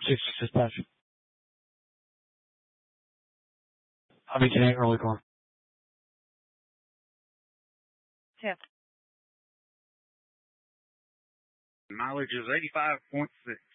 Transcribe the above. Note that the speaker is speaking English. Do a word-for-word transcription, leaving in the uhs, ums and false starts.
sixty dispatch. Huntington eight, early car. Tip. Mileage is eighty-five point six.